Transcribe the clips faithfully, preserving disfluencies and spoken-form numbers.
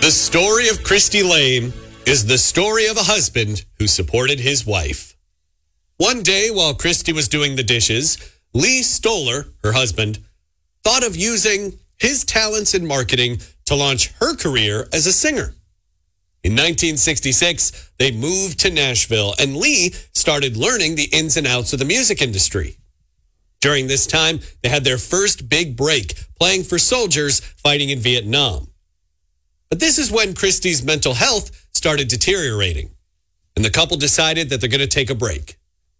The story of Christy Lane is the story of a husband who supported his wife. One day while Christy was doing the dishes, Lee Stoller, her husband, thought of using his talents in marketing to launch her career as a singer. In nineteen sixty-six, they moved to Nashville, and Lee started learning the ins and outs of the music industry. During this time, they had their first big break, playing for soldiers fighting in Vietnam. But this is when Christy's mental health started deteriorating, and the couple decided that they're going to take a break.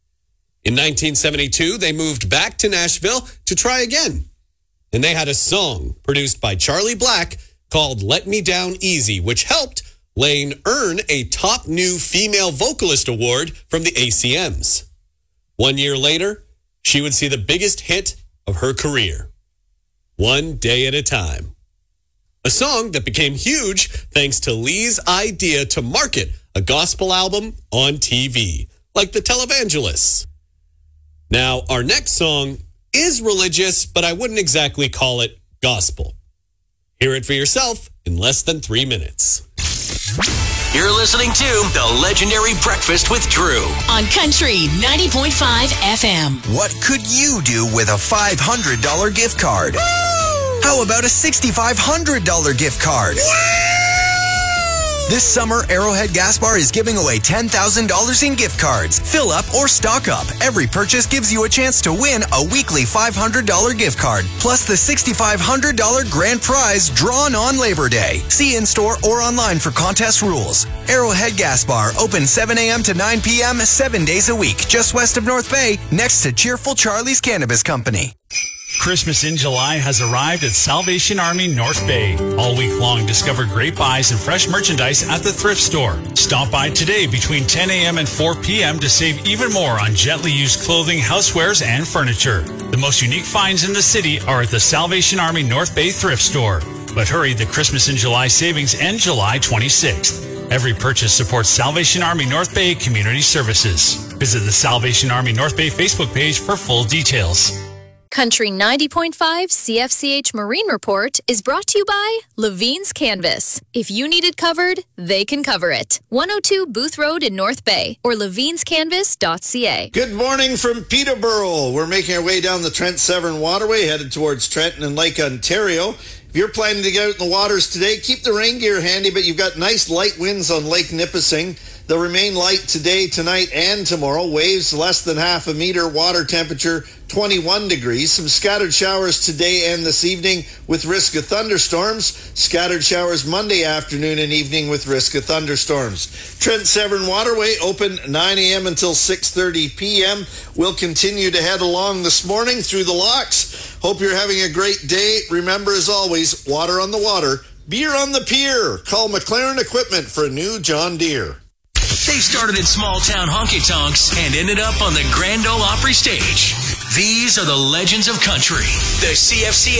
In nineteen seventy-two, they moved back to Nashville to try again, and they had a song produced by Charlie Black called Let Me Down Easy, which helped Lane earn a top new female vocalist award from the A C Ms. One year later, she would see the biggest hit of her career, One Day at a Time. A song that became huge thanks to Lee's idea to market a gospel album on T V, like the Televangelists. Now, our next song is religious, but I wouldn't exactly call it gospel. Hear it for yourself in less than three minutes. You're listening to The Legendary Breakfast with Drew on Country ninety point five F M. What could you do with a five hundred dollars gift card? Woo! How about a six thousand five hundred dollars gift card? Woo! This summer, Arrowhead Gas Bar is giving away ten thousand dollars in gift cards. Fill up or stock up. Every purchase gives you a chance to win a weekly five hundred dollars gift card, plus the six thousand five hundred dollars grand prize drawn on Labor Day. See in-store or online for contest rules. Arrowhead Gas Bar, open seven a.m. to nine p.m., seven days a week, just west of North Bay, next to Cheerful Charlie's Cannabis Company. Christmas in July has arrived at Salvation Army North Bay. All week long, discover great buys and fresh merchandise at the thrift store. Stop by today between ten a.m. and four p.m. to save even more on gently used clothing, housewares, and furniture. The most unique finds in the city are at the Salvation Army North Bay thrift store. But hurry, the Christmas in July savings end July twenty-sixth. Every purchase supports Salvation Army North Bay Community Services. Visit the Salvation Army North Bay Facebook page for full details. Country ninety point five C F C H Marine Report is brought to you by Levine's Canvas. If you need it covered, they can cover it. one oh two Booth Road in North Bay or levine's canvas dot c a. Good morning from Peterborough. We're making our way down the Trent Severn Waterway, headed towards Trenton and Lake Ontario. If you're planning to get out in the waters today, keep the rain gear handy, but you've got nice light winds on Lake Nipissing. They'll remain light today, tonight, and tomorrow. Waves less than half a meter. Water temperature twenty-one degrees. Some scattered showers today and this evening with risk of thunderstorms. Scattered showers Monday afternoon and evening with risk of thunderstorms. Trent Severn Waterway open nine a.m. until six thirty p.m. We'll continue to head along this morning through the locks. Hope you're having a great day. Remember, as always, water on the water, beer on the pier. Call McLaren Equipment for a new John Deere. They started in small-town honky-tonks and ended up on the Grand Ole Opry stage. These are the legends of country. The C F C